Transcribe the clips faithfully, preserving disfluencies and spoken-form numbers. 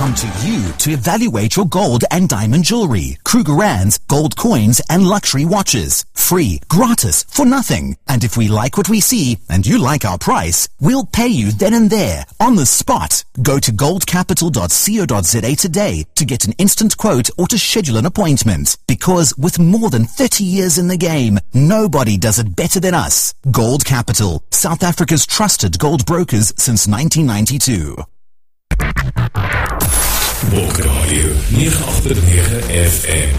down to you to evaluate your gold and diamond jewelry, Krugerrands, gold coins and luxury watches. Free, gratis, for nothing. And if we like what we see and you like our price, we'll pay you then and there, on the spot. Go to gold capital dot co dot za today to get an instant quote or to schedule an appointment. Because with more than thirty years in the game, nobody does it better than us. Gold Capital, South Africa's trusted gold brokers since nineteen ninety-two. Wolkradio nege agt nege F M.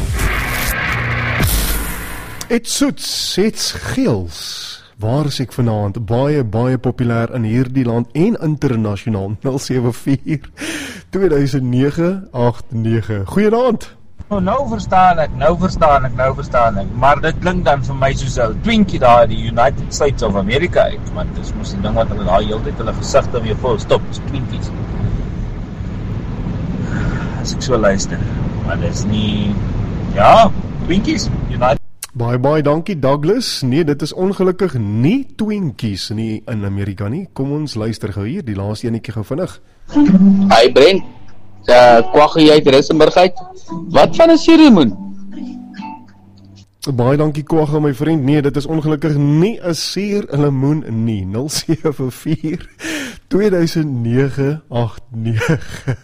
It's Soets, it's Geels. Waar is ek vanaand? Baie, baie populair in hierdie land en internasionaal. nul sewe vier twee nege agt nege. Goeienaand. Oh, nou verstaan ek, nou verstaan ek, nou verstaan ek. Maar dit klink dan vir my soos 'n twinkie daar die United States of America uit, want dis mos die ding wat hulle daar heeltyd hulle gesigte weer vol stop, is twinkies. As ek so luister, maar dis nie, ja, twinkies, United. Baie, baie dankie Douglas. Nee, dit is ongelukkig nie Twinkies nie in Amerika nie. Kom ons luister gou hier, die laaste enetjie gou vinnig. Hi Brent, uh, kwaggie jy uit Rissenburg uit? Wat van 'n suurlemoen? Baie dankie Kwagga my vriend. Nee, dit is ongelukkig nie 'n suurlemoen nie. nul sewe vier twee nege agt nege.